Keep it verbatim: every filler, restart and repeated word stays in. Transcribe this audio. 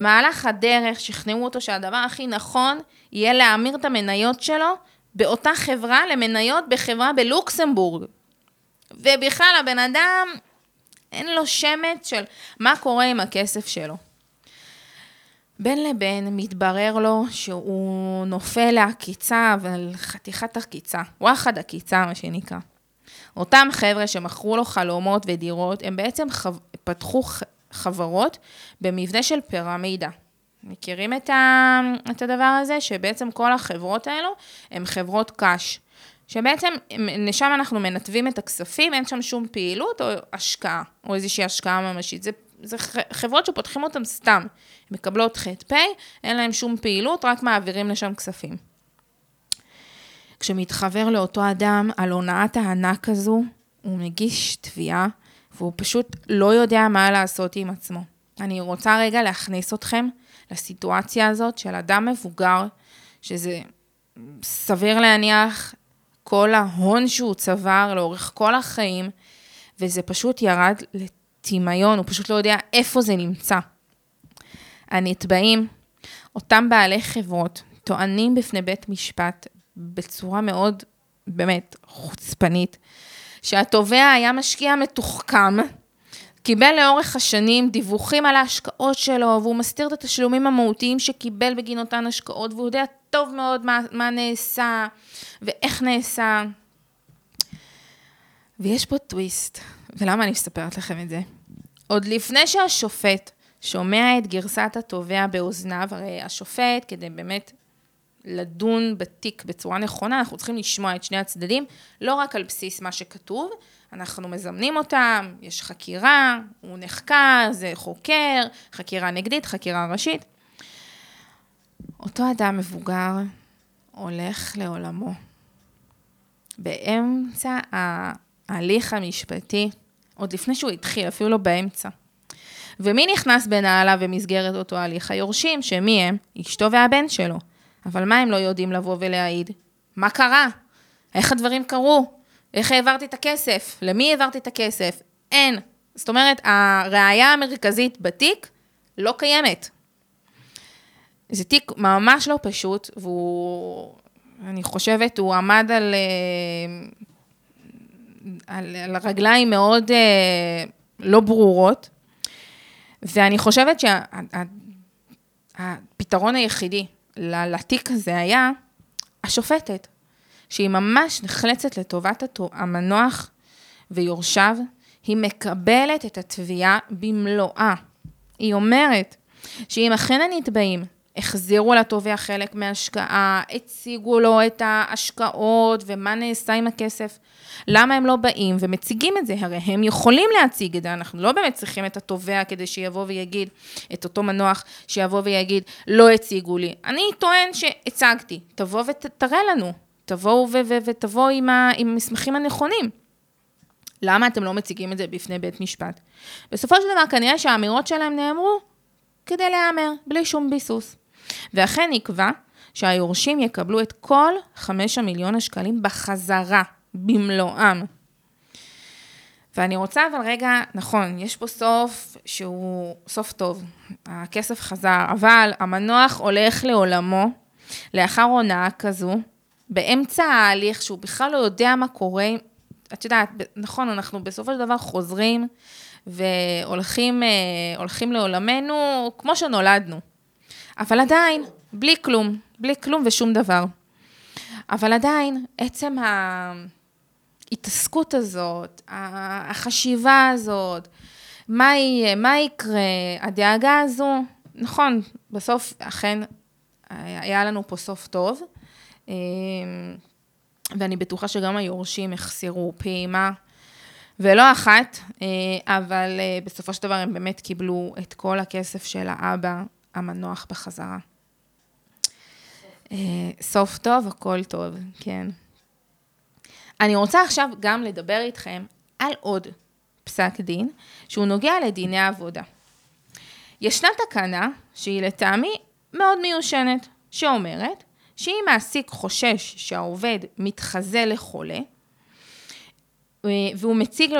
במהלך הדרך שכנעו אותו שהדבר הכי נכון יהיה להמיר את המניות שלו באותה חברה למניות בחברה בלוקסמבורג. ובכלל הבן אדם אין לו שמץ של מה קורה עם הכסף שלו. בין לבין מתברר לו שהוא נופל להקיצה, אבל חתיכת הקיצה, וואחד הקיצה מה שנקרא. אותם חבר'ה שמכרו לו חלומות ודירות, הם בעצם חו... פתחו חברות במבנה של פירמידה. מכירים את, ה... את הדבר הזה? שבעצם כל החברות האלו הם חברות קש. שבעצם לשם אנחנו מנתבים את הכספים, אין שם שום פעילות או השקעה, או איזושהי השקעה ממשית. זה, זה חברות שפותחים אותם סתם. מקבלות חט פי, אין להם שום פעילות, רק מעבירים לשם כספים. כשמתחבר לאותו אדם על הונאת הענק הזו, הוא מגיש תביעה, והוא פשוט לא יודע מה לעשות עם עצמו. אני רוצה רגע להכניס אתכם לסיטואציה הזאת של אדם מבוגר, שזה סביר להניח כל ההון שהוא צבר לאורך כל החיים, וזה פשוט ירד לתימיון, הוא פשוט לא יודע איפה זה נמצא. הנתבעים, אותם בעלי חברות, טוענים בפני בית משפט, בצורה מאוד, באמת, חוצפנית, שהתובע היה משקיע מתוחכם, קיבל לאורך השנים דיווחים על ההשקעות שלו, והוא מסתיר את התשלומים המהותיים שקיבל בגין אותן השקעות, והוא יודע טוב מאוד מה, מה נעשה, ואיך נעשה. ויש פה טוויסט, ולמה אני מספרת לכם את זה? עוד לפני שהשופט שומע את גרסת התובע באוזניו, הרי השופט, כדי באמת לדון בתיק בצורה נכונה, אנחנו צריכים לשמוע את שני הצדדים, לא רק על בסיס מה שכתוב, אנחנו מזמנים אותם, יש חקירה, הוא נחקר, זה חוקר, חקירה נגדית, חקירה ראשית. אותו אדם מבוגר הולך לעולמו. באמצע ההליך המשפטי, עוד לפני שהוא התחיל, אפילו לא באמצע. ומי נכנס בנעליו במסגרת אותו הליך? היורשים, שמי הם? אשתו והבן שלו. אבל מה הם לא יודעים לבוא ולהעיד? מה קרה? איך הדברים קרו? איך העברתי את הכסף? למי העברתי את הכסף? אין. זאת אומרת, הראייה המרכזית בתיק לא קיימת. זה תיק ממש לא פשוט, והוא, אני חושבת, הוא עמד על, על, על רגליים מאוד לא ברורות, ואני חושבת שהפתרון היחידי לתיק הזה היה השופטת, שהיא ממש נחלצת לטובת המנוח ויורשיו, היא מקבלת את התביעה במלואה. היא אומרת שאם אכן הנתבעים החזירו לתובע חלק מההשקעה, הציגו לו את ההשקעות ומה נעשה עם הכסף, למה הם לא באים ומציגים את זה? הרי הם יכולים להציג את זה, אנחנו לא באמת צריכים את התובע כדי שיבוא ויגיד, את אותו מנוח שיבוא ויגיד, לא הציגו לי. אני טוען שהצגתי, תבוא ותראה לנו, תבואו ותבואו עם המסמכים הנכונים. למה אתם לא מציגים את זה בפני בית משפט? בסופו של דבר כנראה שהאמירות שלהם נאמרו כדי להיאמר, בלי שום ביסוס. ואכן נקבע שהיורשים יקבלו את כל חמישה מיליון השקלים בחזרה, במלואם. ואני רוצה אבל רגע, נכון, יש פה סוף שהוא סוף טוב, הכסף חזר, אבל המנוח הולך לעולמו, לאחר הונאה כזו, באמצע ההליך שהוא בכלל לא יודע מה קורה, את יודעת, נכון, אנחנו בסופו של דבר חוזרים, והולכים הולכים לעולמנו כמו שנולדנו. אבל עדיין, בלי כלום, בלי כלום ושום דבר. אבל עדיין, עצם ההתעסקות הזאת, החשיבה הזאת, מה יהיה, מה יקרה, הדאגה הזו, נכון, בסוף אכן היה לנו פה סוף טוב, ואני בטוחה שגם היורשים החסירו פעימה, ולא אחת, אבל בסופו של דבר הם באמת קיבלו את כל הכסף של האבא המנוח בחזרה. סוף טוב, הכל טוב, כן. אני רוצה עכשיו גם לדבר איתכם על עוד פסק דין, שהוא נוגע לדיני עבודה. ישנה תקנה שהיא לטעמי מאוד מיושנת, שאומרת שאם מעסיק חושש שהעובד מתחזה לחולה, והוא מציג לו